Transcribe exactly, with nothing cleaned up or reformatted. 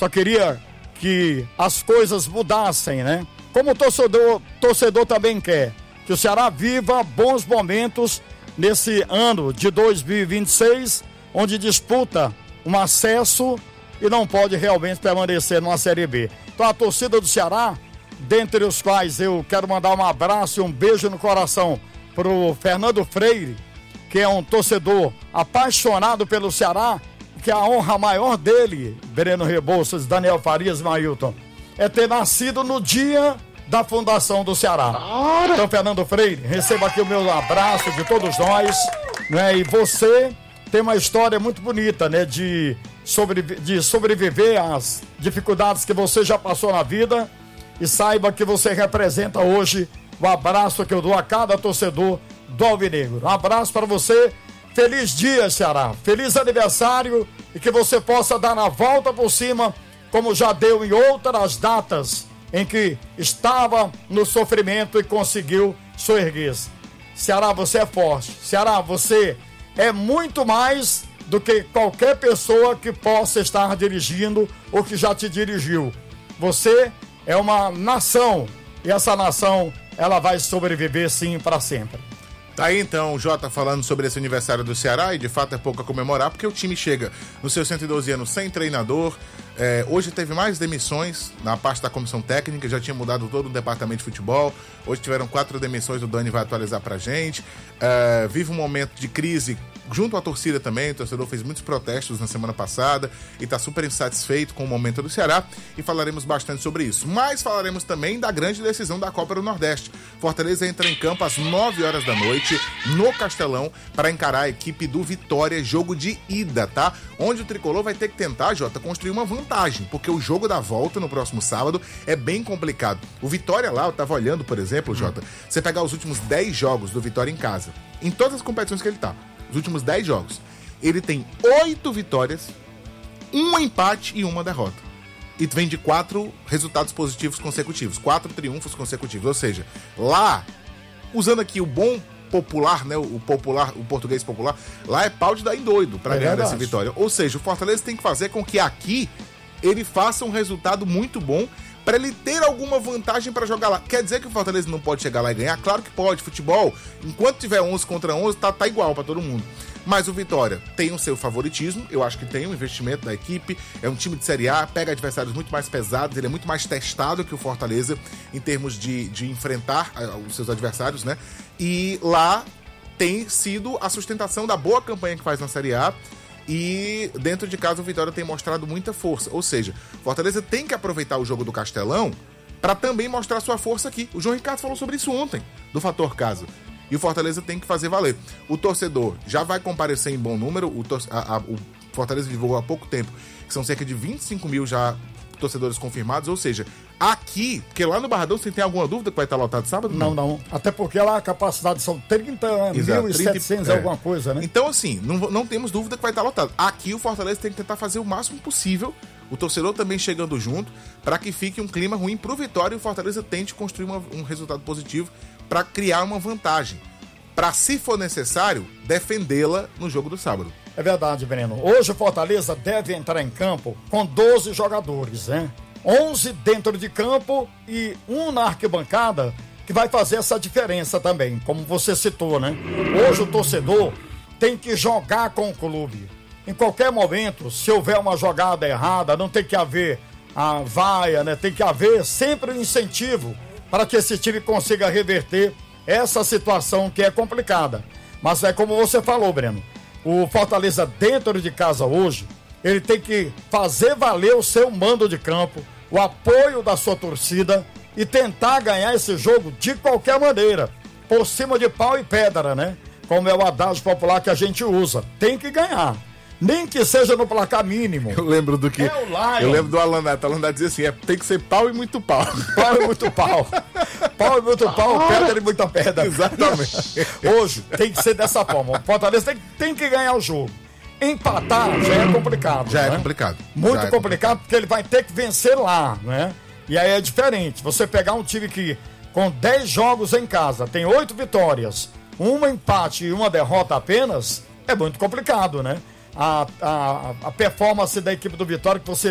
só queria que as coisas mudassem, né? Como o torcedor, torcedor também quer que o Ceará viva bons momentos nesse ano de dois mil e vinte e seis, onde disputa um acesso e não pode realmente permanecer numa Série B. Então a torcida do Ceará, dentre os quais eu quero mandar um abraço e um beijo no coração pro Fernando Freire, que é um torcedor apaixonado pelo Ceará, que a honra maior dele, Breno Rebouças, Daniel Farias e Mailton, é ter nascido no dia da fundação do Ceará. Então, Fernando Freire, receba aqui o meu abraço de todos nós, né? E você tem uma história muito bonita, né? De, sobre, de sobreviver às dificuldades que você já passou na vida, e saiba que você representa hoje o abraço que eu dou a cada torcedor do Alvinegro. Um abraço para você. Feliz dia, Ceará. Feliz aniversário, e que você possa dar a volta por cima, como já deu em outras datas em que estava no sofrimento e conseguiu soerguer-se. Ceará, você é forte. Ceará, você é muito mais do que qualquer pessoa que possa estar dirigindo ou que já te dirigiu. Você é uma nação, e essa nação, ela vai sobreviver sim para sempre. Tá aí então o Jota falando sobre esse aniversário do Ceará, e de fato é pouco a comemorar, porque o time chega nos seus cento e doze anos sem treinador. É, hoje teve mais demissões na parte da comissão técnica, já tinha mudado todo o departamento de futebol. Hoje tiveram quatro demissões, o Dani vai atualizar pra gente. É, vive um momento de crise junto à torcida também. O torcedor fez muitos protestos na semana passada e está super insatisfeito com o momento do Ceará, e falaremos bastante sobre isso. Mas falaremos também da grande decisão da Copa do Nordeste. Fortaleza entra em campo às nove horas da noite no Castelão para encarar a equipe do Vitória, jogo de ida, tá? Onde o tricolor vai ter que tentar, Jota, construir uma vantagem, porque o jogo da volta no próximo sábado é bem complicado. O Vitória lá, eu tava olhando, por exemplo, Jota, você pegar os últimos dez jogos do Vitória em casa, em todas as competições que ele tá, os últimos dez jogos, ele tem oito vitórias, um empate e uma derrota. E vem de quatro resultados positivos consecutivos, quatro triunfos consecutivos. Ou seja, lá, usando aqui o bom popular, né, o popular, o português popular, lá é pau de dar em doido pra é ganhar verdade. essa vitória. Ou seja, o Fortaleza tem que fazer com que aqui ele faça um resultado muito bom para ele ter alguma vantagem para jogar lá. Quer dizer que o Fortaleza não pode chegar lá e ganhar? Claro que pode. Futebol, enquanto tiver onze contra onze, tá, tá igual para todo mundo. Mas o Vitória tem o seu favoritismo, eu acho que tem um investimento da equipe, é um time de Série A, pega adversários muito mais pesados, ele é muito mais testado que o Fortaleza em termos de, de enfrentar uh, os seus adversários, né? E lá tem sido a sustentação da boa campanha que faz na Série A, e dentro de casa o Vitória tem mostrado muita força. Ou seja, Fortaleza tem que aproveitar o jogo do Castelão para também mostrar sua força aqui. O João Ricardo falou sobre isso ontem, do fator casa. E o Fortaleza tem que fazer valer. O torcedor já vai comparecer em bom número. O, tor- a, a, o Fortaleza divulgou há pouco tempo que são cerca de vinte e cinco mil já torcedores confirmados. Ou seja, aqui, porque lá no Barradão, você tem alguma dúvida que vai estar lotado sábado? Não, não. Até porque lá a capacidade são trinta mil e setecentos, é. alguma coisa, né? Então, assim, não, não temos dúvida que vai estar lotado. Aqui o Fortaleza tem que tentar fazer o máximo possível, o torcedor também chegando junto, para que fique um clima ruim pro Vitória e o Fortaleza tente construir uma, um resultado positivo para criar uma vantagem, para, se for necessário, defendê-la no jogo do sábado. É verdade, Breno. Hoje o Fortaleza deve entrar em campo com doze jogadores, né? onze dentro de campo e um na arquibancada, que vai fazer essa diferença também, como você citou, né? Hoje o torcedor tem que jogar com o clube. Em qualquer momento, se houver uma jogada errada, não tem que haver a vaia, né? Tem que haver sempre um incentivo para que esse time consiga reverter essa situação que é complicada. Mas é como você falou, Breno, o Fortaleza dentro de casa hoje, ele tem que fazer valer o seu mando de campo, o apoio da sua torcida e tentar ganhar esse jogo de qualquer maneira, por cima de pau e pedra, né? Como é o adágio popular que a gente usa. Tem que ganhar. Nem que seja no placar mínimo. Eu lembro do que... É o Lion. Eu lembro do Alan Neto. O Alan Neto dizia assim, é, tem que ser pau e muito pau. Pau e muito pau. Pau e muito pau, pedra e muita pedra. Exatamente. Hoje tem que ser dessa forma. O Fortaleza tem, tem que ganhar o jogo. Empatar já é complicado. Já né? é complicado. Muito já é complicado, complicado, porque ele vai ter que vencer lá, né? E aí é diferente. Você pegar um time que, com dez jogos em casa, tem oito vitórias, um empate e uma derrota apenas, é muito complicado, né? A, a, a performance da equipe do Vitória, que você